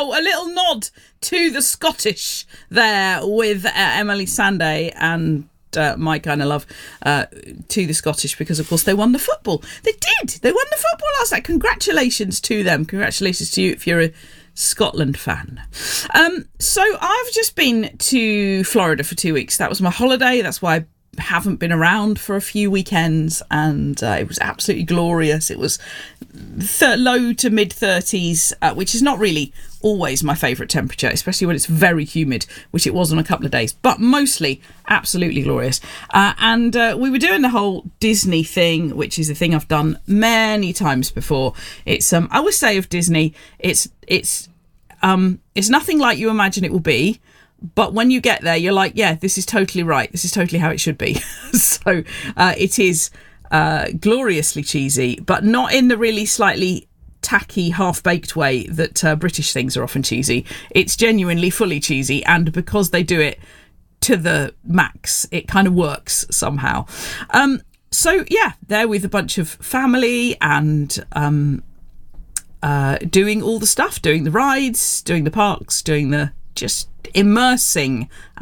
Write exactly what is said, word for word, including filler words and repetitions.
Oh, a little nod to the Scottish there with uh, Emily Sandé and uh, my kind of love uh, to the Scottish, because, of course, they won the football. They did. They won the football last night. Congratulations to them. Congratulations to you if you're a Scotland fan. Um, so I've just been to Florida for two weeks. That was my holiday. That's why I haven't been around for a few weekends, and uh, it was absolutely glorious. It was th- low to mid thirties, uh, which is not really always my favourite temperature, especially when it's very humid, which it was on a couple of days, but mostly absolutely glorious. Uh, and uh, we were doing the whole Disney thing, which is a thing I've done many times before. It's um I would say of Disney, it's it's um it's nothing like you imagine it will be. But when you get there, you're like, yeah, this is totally right. This is totally how it should be. so uh, it is uh, gloriously cheesy, but not in the really slightly tacky, half-baked way that uh, British things are often cheesy. It's genuinely fully cheesy. And because they do it to the max, it kind of works somehow. Um, so, yeah, there with a bunch of family and um, uh, doing all the stuff, doing the rides, doing the parks, doing the just immersing